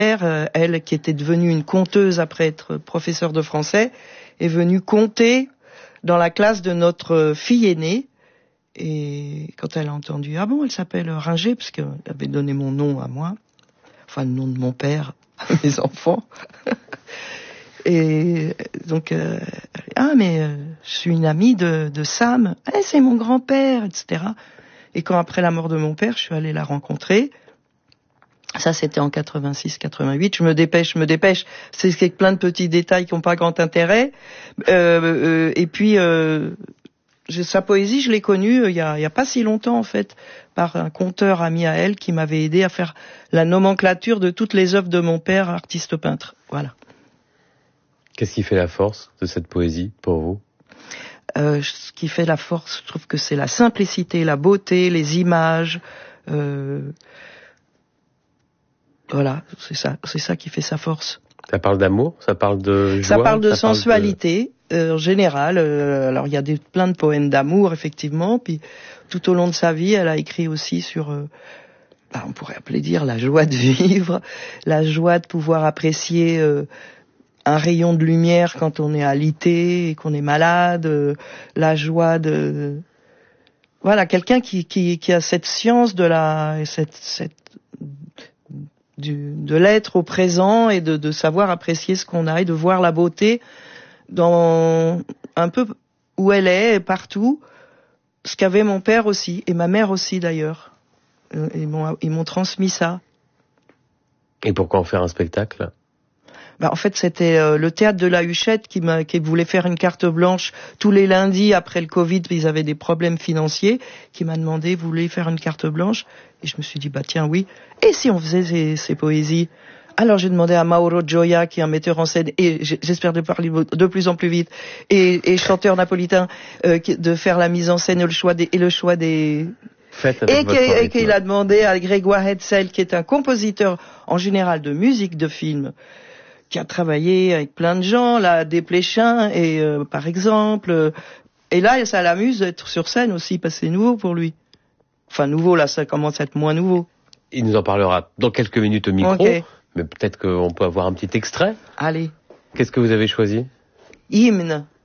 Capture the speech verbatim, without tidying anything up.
euh, elle qui était devenue une conteuse après être professeure de français, est venue conter dans la classe de notre fille aînée. Et quand elle a entendu, ah bon, elle s'appelle Ringer, parce qu'elle avait donné mon nom à moi, enfin le nom de mon père à mes enfants. Et donc, euh, ah mais euh, je suis une amie de, de Sam, eh, c'est mon grand-père, et cetera. Et quand après la mort de mon père, je suis allée la rencontrer. Ça, c'était en quatre-vingt-six quatre-vingt-huit. Je me dépêche, je me dépêche. C'est, c'est plein de petits détails qui n'ont pas grand intérêt. Euh, euh, et puis, euh, je, sa poésie, je l'ai connue euh, il y a, il y a pas si longtemps en fait, par un conteur ami à elle qui m'avait aidé à faire la nomenclature de toutes les œuvres de mon père, artiste peintre. Voilà. Qu'est-ce qui fait la force de cette poésie pour vous ? Euh, ce qui fait la force, je trouve que c'est la simplicité, la beauté, les images. Euh, voilà, c'est ça, c'est ça qui fait sa force. Ça parle d'amour, ça parle de joie, ça parle de ça sensualité parle de... euh, en général. Euh, alors il y a des, plein de poèmes d'amour effectivement. Puis tout au long de sa vie, elle a écrit aussi sur, euh, bah, on pourrait appeler dire la joie de vivre, la joie de pouvoir apprécier. Euh, un rayon de lumière quand on est alité et qu'on est malade, euh, la joie de... Voilà, quelqu'un qui, qui, qui a cette science de la... cette, cette, du, de l'être au présent et de, de savoir apprécier ce qu'on a et de voir la beauté dans un peu où elle est, partout, ce qu'avait mon père aussi, et ma mère aussi d'ailleurs. Euh, ils m'ont, ils m'ont transmis ça. Et pourquoi en faire un spectacle ? Bah, en fait, c'était euh, le théâtre de la Huchette qui, m'a, qui voulait faire une carte blanche tous les lundis après le Covid, ils avaient des problèmes financiers, qui m'a demandé, vous voulez faire une carte blanche ? Et je me suis dit, bah tiens, oui. Et si on faisait ces, ces poésies ? Alors j'ai demandé à Mauro Gioia, qui est un metteur en scène, et j'espère de parler de plus en plus vite, et, et chanteur napolitain, euh, de faire la mise en scène et le choix des... Et le choix des et, et qu'il a demandé à Grégoire Hetzel, qui est un compositeur en général de musique de film, qui a travaillé avec plein de gens, là, Desplechin, et euh, par exemple. Et là, ça l'amuse d'être sur scène aussi, parce que c'est nouveau pour lui. Enfin, nouveau, là, ça commence à être moins nouveau. Il nous en parlera dans quelques minutes au micro, okay. Mais peut-être qu'on peut avoir un petit extrait. Allez. Qu'est-ce que vous avez choisi ? Hymne.